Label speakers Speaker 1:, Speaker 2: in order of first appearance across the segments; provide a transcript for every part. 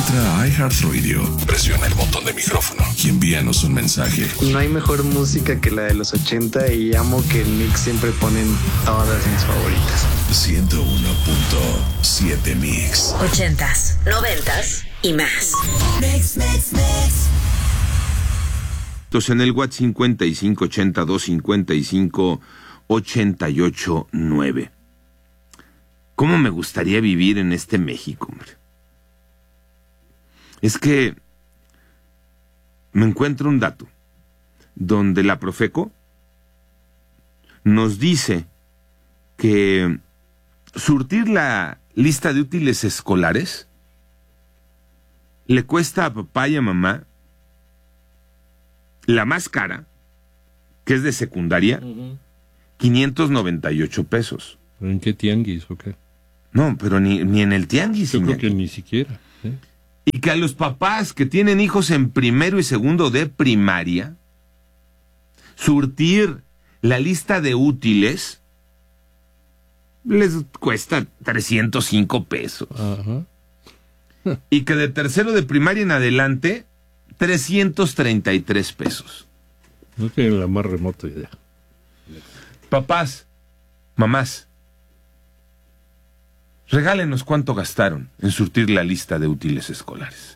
Speaker 1: Entra a iHeartRadio, presiona el botón de micrófono y envíanos un mensaje.
Speaker 2: No hay mejor música que la de los 80 y amo que en Mix siempre ponen todas mis favoritas.
Speaker 1: 101.7 Mix.
Speaker 3: 80s, 90s y más.
Speaker 4: Mix.
Speaker 5: Entonces en el WhatsApp 5582558889. ¿Cómo me gustaría vivir en este México, hombre? Es que me encuentro un dato donde la Profeco nos dice que surtir la lista de útiles escolares le cuesta a papá y a mamá la más cara, que es de secundaria, 598 pesos.
Speaker 6: ¿En qué tianguis o qué?
Speaker 5: No, pero ni en el tianguis.
Speaker 6: Yo creo que ni siquiera.
Speaker 5: Y que a los papás que tienen hijos en primero y segundo de primaria, surtir la lista de útiles les cuesta 305 pesos.
Speaker 6: Ajá.
Speaker 5: Y que de tercero de primaria en adelante, 333 pesos.
Speaker 6: No tienen la más remota idea.
Speaker 5: Papás, mamás, regálenos cuánto gastaron en surtir la lista de útiles escolares.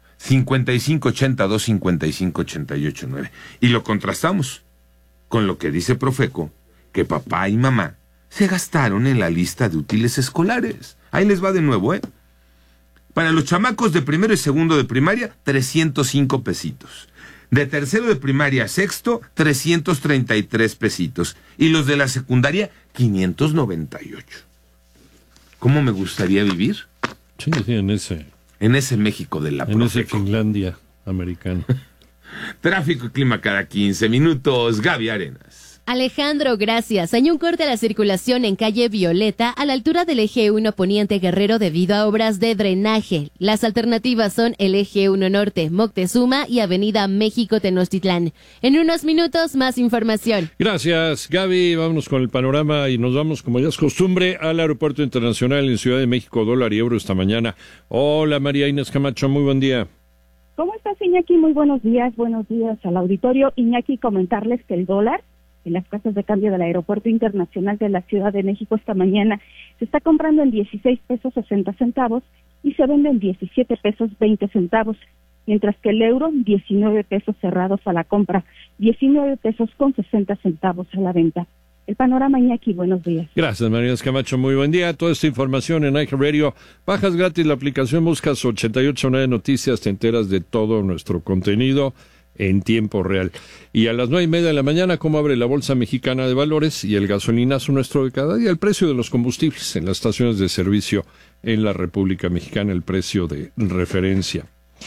Speaker 5: 5582558889. Y lo contrastamos con lo que dice Profeco, que papá y mamá se gastaron en la lista de útiles escolares. Ahí les va de nuevo, ¿eh? Para los chamacos de primero y segundo de primaria, 305 pesitos. De tercero de primaria a sexto, 333 pesitos. Y los de la secundaria, 598. ¿Cómo me gustaría vivir?
Speaker 6: Sí, en ese
Speaker 5: México de la
Speaker 6: En ese
Speaker 5: Profeco.
Speaker 6: Finlandia americano.
Speaker 5: Tráfico y clima cada 15 minutos. Gaby Arenas.
Speaker 7: Alejandro, gracias. Hay un corte a la circulación en calle Violeta a la altura del eje 1 Poniente Guerrero debido a obras de drenaje. Las alternativas son el eje 1 Norte, Moctezuma y avenida México Tenochtitlán. En unos minutos, más información.
Speaker 6: Gracias, Gaby. Vámonos con el panorama y nos vamos, como ya es costumbre, al Aeropuerto Internacional en Ciudad de México, dólar y euro esta mañana. Hola, María Inés Camacho, muy buen día.
Speaker 8: ¿Cómo estás, Iñaki? Muy buenos días al auditorio. Iñaki, comentarles que el dólar en las casas de cambio del Aeropuerto Internacional de la Ciudad de México esta mañana se está comprando en 16 pesos 60 centavos y se vende en 17 pesos 20 centavos, mientras que el euro 19 pesos cerrados a la compra, 19 pesos con 60 centavos a la venta. El panorama, Iñaki, buenos días.
Speaker 6: Gracias, María Inés Camacho, muy buen día. Toda esta información en iHeartRadio. Bajas gratis la aplicación, buscas 889 Noticias, te enteras de todo nuestro contenido en tiempo real. Y a las 9:30 de la mañana, cómo abre la Bolsa Mexicana de Valores y el gasolinazo nuestro de cada día, el precio de los combustibles en las estaciones de servicio en la República Mexicana, el precio de referencia.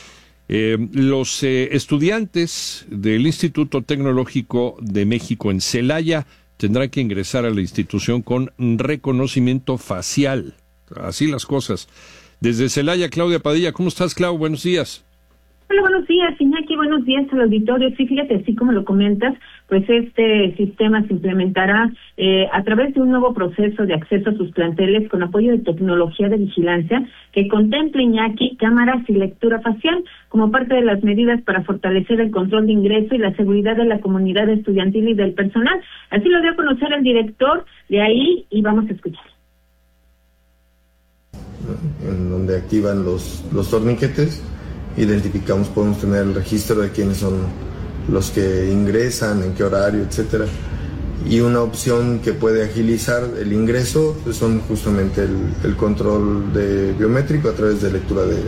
Speaker 6: Los estudiantes del Instituto Tecnológico de México en Celaya tendrán que ingresar a la institución con reconocimiento facial. Así las cosas. Desde Celaya, Claudia Padilla. ¿Cómo estás, Clau? Buenos días.
Speaker 9: Hola, buenos días, Iñaki, buenos días al auditorio. Sí, fíjate, así como lo comentas, pues este sistema se implementará a través de un nuevo proceso de acceso a sus planteles con apoyo de tecnología de vigilancia que contempla, Iñaki, cámaras y lectura facial como parte de las medidas para fortalecer el control de ingreso y la seguridad de la comunidad estudiantil y del personal. Así lo dio a conocer el director de ahí y vamos a escuchar.
Speaker 10: En donde activan los torniquetes, identificamos, podemos tener el registro de quiénes son los que ingresan, en qué horario, etcétera. Y una opción que puede agilizar el ingreso pues son justamente el control de biométrico a través de lectura de...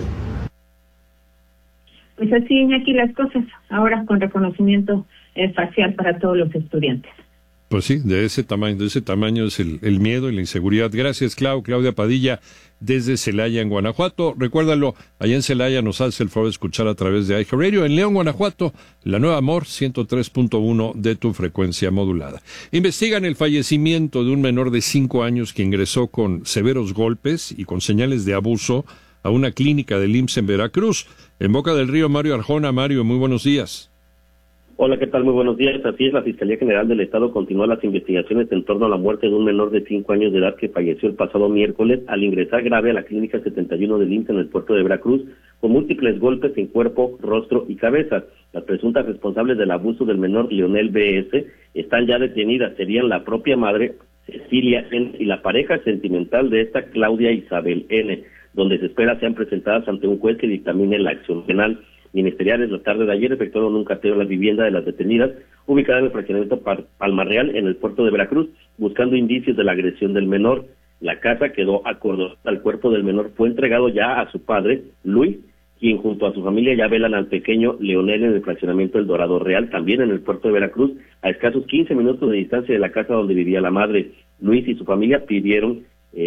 Speaker 9: Pues así, Iñaki, las cosas, ahora con reconocimiento facial para todos los estudiantes.
Speaker 6: Pues sí, de ese tamaño es el miedo y la inseguridad. Gracias, Claudia Padilla, desde Celaya, en Guanajuato. Recuérdalo, allá en Celaya nos hace el favor de escuchar a través de iHeartRadio. En León, Guanajuato, la Nueva Amor, 103.1 de tu frecuencia modulada. Investigan el fallecimiento de un menor de 5 años que ingresó con severos golpes y con señales de abuso a una clínica del IMSS en Veracruz. En Boca del Río, Mario Arjona. Mario, muy buenos días.
Speaker 11: Hola, ¿qué tal? Muy buenos días. Así es, la Fiscalía General del Estado continúa las investigaciones en torno a la muerte de un menor de 5 años de edad que falleció el pasado miércoles al ingresar grave a la Clínica 71 del IMSS en el puerto de Veracruz, con múltiples golpes en cuerpo, rostro y cabeza. Las presuntas responsables del abuso del menor Leonel B.S. están ya detenidas. Serían la propia madre, Cecilia N., y la pareja sentimental de esta, Claudia Isabel N., donde se espera sean presentadas ante un juez que dictamine la acción penal. Ministeriales la tarde de ayer efectuaron un cateo en la vivienda de las detenidas, ubicada en el fraccionamiento Palma Real, en el puerto de Veracruz, buscando indicios de la agresión del menor. La casa quedó acordonada. El cuerpo del menor fue entregado ya a su padre, Luis, quien junto a su familia ya velan al pequeño Leonel en el fraccionamiento El Dorado Real, también en el puerto de Veracruz, a escasos 15 minutos de distancia de la casa donde vivía la madre. Luis y su familia pidieron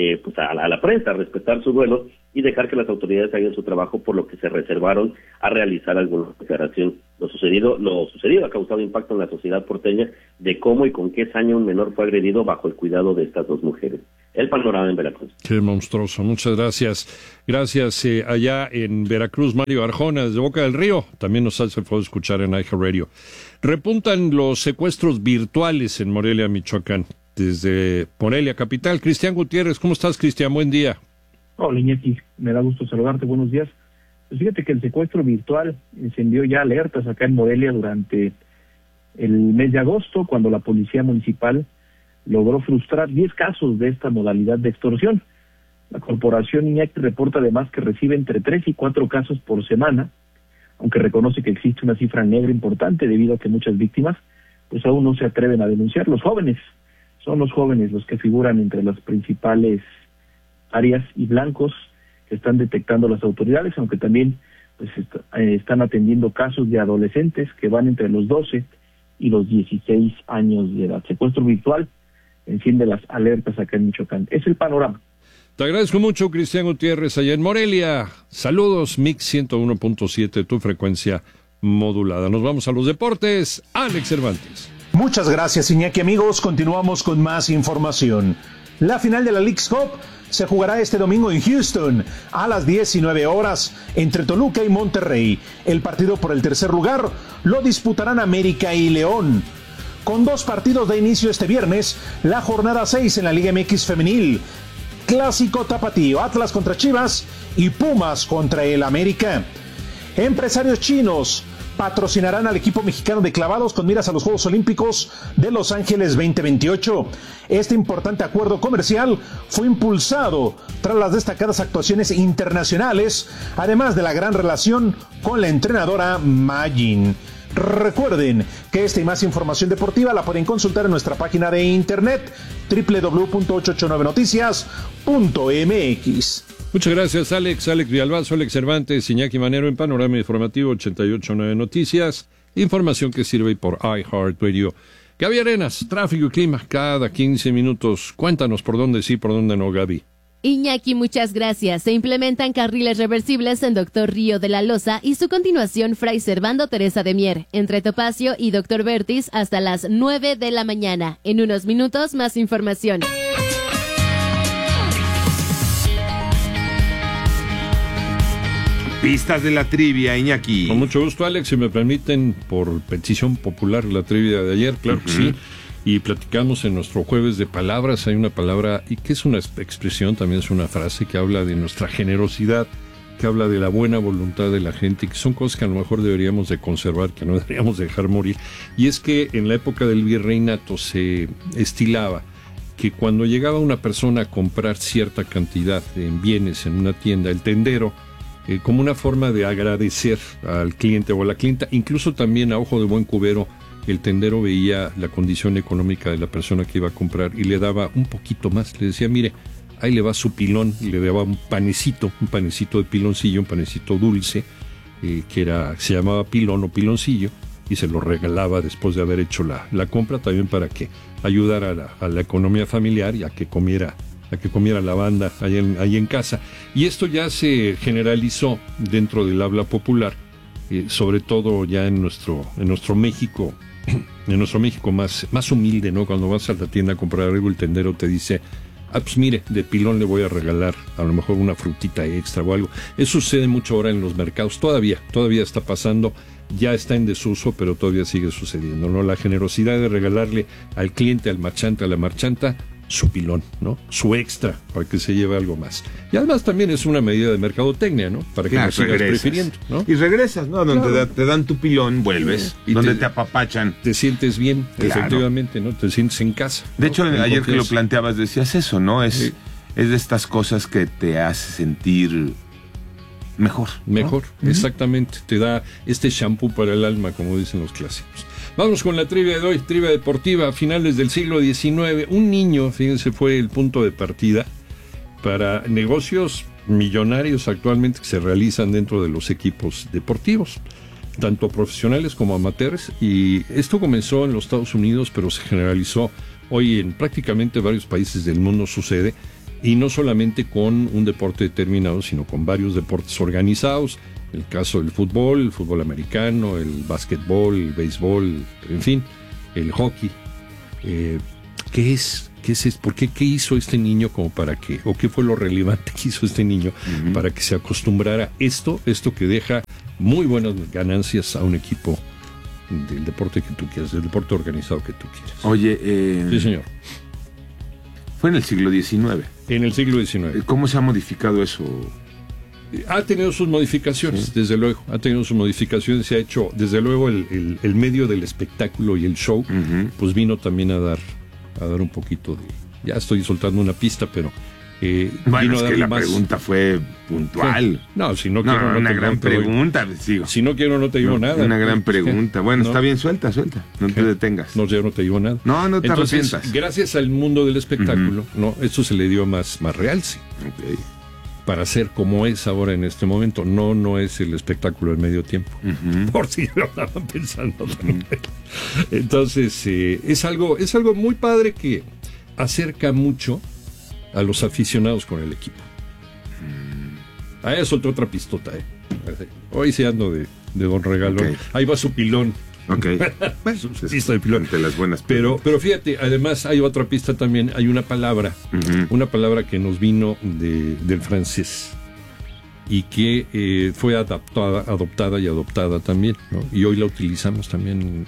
Speaker 11: a la prensa respetar su duelo y dejar que las autoridades hagan su trabajo, por lo que se reservaron a realizar alguna declaración. Lo sucedido ha causado impacto en la sociedad porteña de cómo y con qué saña un menor fue agredido bajo el cuidado de estas dos mujeres. El panorama en Veracruz.
Speaker 6: Qué monstruoso, muchas gracias. Gracias allá en Veracruz, Mario Arjona, desde Boca del Río, también nos hace el favor de escuchar en iHeartRadio. Repuntan los secuestros virtuales en Morelia, Michoacán. Desde Morelia capital, Cristian Gutiérrez. ¿Cómo estás, Cristian? Buen día.
Speaker 4: Hola, Iñaki, me da gusto saludarte, buenos días. Pues fíjate que el secuestro virtual encendió ya alertas acá en Morelia durante el mes de agosto, cuando la policía municipal logró frustrar 10 casos de esta modalidad de extorsión. La corporación Iñaki reporta además que recibe entre 3 y 4 casos por semana, aunque reconoce que existe una cifra negra importante debido a que muchas víctimas pues aún no se atreven a denunciar. Son los jóvenes los que figuran entre las principales áreas y blancos que están detectando las autoridades, aunque también pues están atendiendo casos de adolescentes que van entre los 12 y los 16 años de edad. Secuestro virtual enciende las alertas acá en Michoacán. Es el panorama.
Speaker 6: Te agradezco mucho, Cristian Gutiérrez, allá en Morelia. Saludos, Mix 101.7, tu frecuencia modulada. Nos vamos a los deportes. Alex Cervantes.
Speaker 12: Muchas gracias, Iñaki. Amigos, continuamos con más información. La final de la Leagues Cup se jugará este domingo en Houston a las 19 horas entre Toluca y Monterrey. El partido por el tercer lugar lo disputarán América y León. Con 2 partidos de inicio este viernes, la jornada 6 en la Liga MX Femenil. Clásico tapatío, Atlas contra Chivas y Pumas contra el América. Empresarios chinos patrocinarán al equipo mexicano de clavados con miras a los Juegos Olímpicos de Los Ángeles 2028. Este importante acuerdo comercial fue impulsado tras las destacadas actuaciones internacionales, además de la gran relación con la entrenadora Ma Jin. Recuerden que esta y más información deportiva la pueden consultar en nuestra página de internet www.889noticias.mx.
Speaker 6: Muchas gracias, Alex Villalbazo, Alex Cervantes, Iñaki Manero en Panorama Informativo 88.9 Noticias. Información que sirve por iHeartRadio. Gaby Arenas, tráfico y clima cada 15 minutos. Cuéntanos por dónde sí, por dónde no, Gaby.
Speaker 7: Iñaki, muchas gracias. Se implementan carriles reversibles en Doctor Río de la Loza y su continuación Fray Servando Teresa de Mier, entre Topacio y Doctor Vertis hasta las 9 de la mañana. En unos minutos, más información.
Speaker 5: Pistas de la trivia, Iñaki.
Speaker 6: Con mucho gusto, Alex, si me permiten, por petición popular, la trivia de ayer, claro que sí. Y platicamos en nuestro jueves de palabras. Hay una palabra, y que es una expresión, también es una frase que habla de nuestra generosidad, que habla de la buena voluntad de la gente, que son cosas que a lo mejor deberíamos de conservar, que no deberíamos dejar morir. Y es que en la época del virreinato se estilaba que cuando llegaba una persona a comprar cierta cantidad de bienes en una tienda, el tendero, como una forma de agradecer al cliente o a la clienta, incluso también a ojo de buen cubero, el tendero veía la condición económica de la persona que iba a comprar y le daba un poquito más. Le decía, mire, ahí le va su pilón, y le daba un panecito de piloncillo, un panecito dulce, que se llamaba pilón o piloncillo, y se lo regalaba después de haber hecho la compra, también para que ayudara a la economía familiar y a que comiera la banda ahí en casa. Y esto ya se generalizó dentro del habla popular, sobre todo ya en nuestro México, más humilde, ¿no? Cuando vas a la tienda a comprar algo, el tendero te dice, pues mire, de pilón le voy a regalar a lo mejor una frutita extra o algo. Eso sucede mucho ahora en los mercados, todavía está pasando, ya está en desuso, pero todavía sigue sucediendo, ¿no? La generosidad de regalarle al cliente, al marchante, a la marchanta, su pilón, ¿no? Su extra, para que se lleve algo más. Y además también es una medida de mercadotecnia, ¿no? Para que lo sigas prefiriendo, ¿no?
Speaker 5: Y regresas, ¿no? Donde
Speaker 6: Claro.
Speaker 5: te dan tu pilón, vuelves.
Speaker 6: Y
Speaker 5: donde te apapachan.
Speaker 6: Te sientes bien,
Speaker 5: Claro.
Speaker 6: efectivamente, ¿no? Te sientes en casa.
Speaker 5: De
Speaker 6: ¿no?
Speaker 5: hecho,
Speaker 6: En
Speaker 5: ayer que lo
Speaker 6: confianza.
Speaker 5: planteabas decías eso, ¿no? Es de estas cosas que te hace sentir mejor. ¿no?
Speaker 6: Mejor, exactamente. Te da este shampoo para el alma, como dicen los clásicos. Vamos con la trivia de hoy, trivia deportiva, finales del siglo XIX. Un niño, fíjense, fue el punto de partida para negocios millonarios actualmente que se realizan dentro de los equipos deportivos, tanto profesionales como amateurs. Y esto comenzó en los Estados Unidos, pero se generalizó hoy en prácticamente varios países del mundo sucede. Y no solamente con un deporte determinado, sino con varios deportes organizados. El caso del fútbol, el fútbol americano, el básquetbol, el béisbol, en fin, el hockey. ¿Qué es? ¿Por qué? ¿Qué hizo este niño como para que, o qué fue lo relevante que hizo este niño para que se acostumbrara esto que deja muy buenas ganancias a un equipo del deporte que tú quieras, del deporte organizado que tú quieras?
Speaker 5: Oye,
Speaker 6: sí, señor.
Speaker 5: Fue en el siglo XIX.
Speaker 6: En el siglo XIX.
Speaker 5: ¿Cómo se ha modificado eso?
Speaker 6: Ha tenido sus modificaciones, desde luego. Ha tenido sus modificaciones. Se ha hecho, desde luego, el medio del espectáculo y el show, pues vino también a dar un poquito de... Ya estoy soltando una pista, pero...
Speaker 5: Bueno,
Speaker 6: vino
Speaker 5: es
Speaker 6: a
Speaker 5: que la
Speaker 6: más...
Speaker 5: pregunta fue puntual.
Speaker 6: No, si no quiero...
Speaker 5: No, una
Speaker 6: te
Speaker 5: gran
Speaker 6: te doy.
Speaker 5: pregunta, sigo.
Speaker 6: Si no quiero, no te digo nada.
Speaker 5: Una gran pregunta. Bueno,
Speaker 6: No.
Speaker 5: está bien, suelta. No te detengas.
Speaker 6: No, yo no te digo nada.
Speaker 5: No te
Speaker 6: Entonces,
Speaker 5: arrepientas.
Speaker 6: gracias al mundo del espectáculo, ¿no? Esto se le dio más realce.
Speaker 5: Okay.
Speaker 6: Para ser como es ahora en este momento. No es el espectáculo del medio tiempo. Por si lo estaban pensando también. Entonces, es algo muy padre que acerca mucho a los aficionados con el equipo. Ahí soltó otra pistota, Hoy sí ando de Don Regalón.
Speaker 5: Okay.
Speaker 6: Ahí va su pilón.
Speaker 5: Ok.
Speaker 6: Bueno, su pista de pilón.
Speaker 5: Entre las buenas.
Speaker 6: Pero fíjate, además hay otra pista también. Hay una palabra que nos vino del francés y que fue adoptada y adoptada también, ¿no? Y hoy la utilizamos también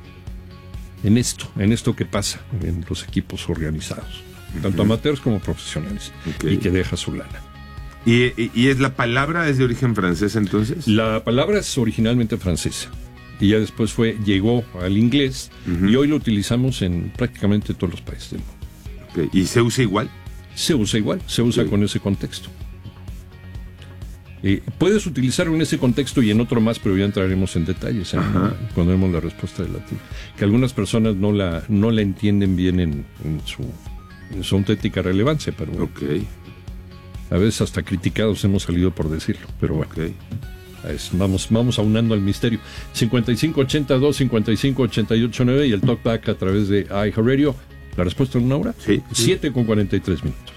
Speaker 6: en esto que pasa en los equipos organizados, tanto amateurs como profesionales, y que deja su lana.
Speaker 5: ¿Y es la palabra es de origen francés entonces?
Speaker 6: La palabra es originalmente francesa y ya después llegó al inglés y hoy lo utilizamos en prácticamente todos los países del mundo.
Speaker 5: Okay. ¿Y se usa igual?
Speaker 6: Se usa igual, se usa con ese contexto. Puedes utilizarlo en ese contexto y en otro más, pero ya entraremos en detalles cuando demos la respuesta de la tía. Que algunas personas no la entienden bien en su auténtica relevancia, pero bueno, a veces hasta criticados hemos salido por decirlo, pero bueno. Vamos aunando al misterio. 5582-5588-9 y el talkback a través de iHeartRadio. ¿La respuesta en una hora?
Speaker 5: Sí.
Speaker 6: 7:43 minutos.